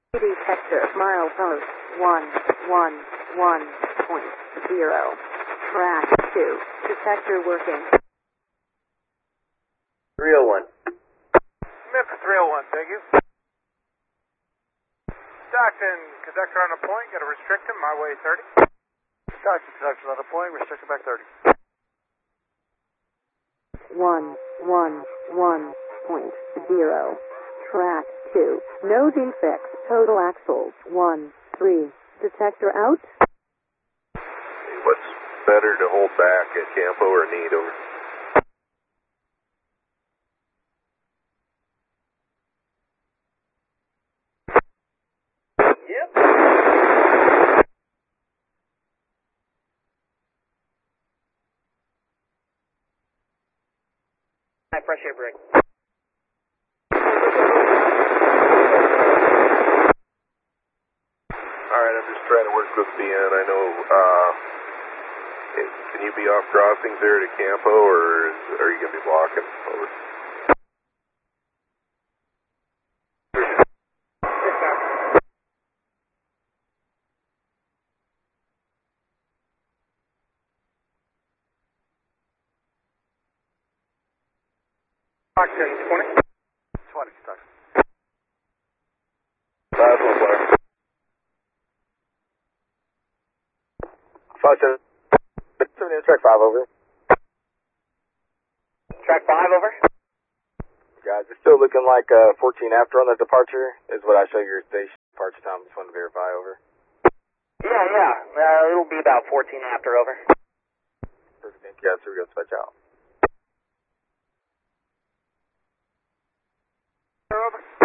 Detector, milepost 111.0. Track 2. Detector working. 301. Memphis 301, thank you. Stockton, conductor on the point, got to restrict him, my way 30. Stockton, conductor on the point, restrict him back 30. 111.0. Track 2. No defects. Total axles 1-3. Detector out. What's better to hold back at Campo or Need over? Yep. High pressure brake. Alright, I'm just trying to work with BN. I know, can you be off crossings there to Campo, or are you going to be blocking? Over. Stockton, 20. 20, Stockton. Last one, Blair. 5-7. Track 5 over. Track 5 over. Guys, it's still looking like 14 after on the departure is what I show your station departure time. Just want to verify over. Yeah. It'll be about 14 after over. Perfect. Thank you guys. So we're going to switch out. Over.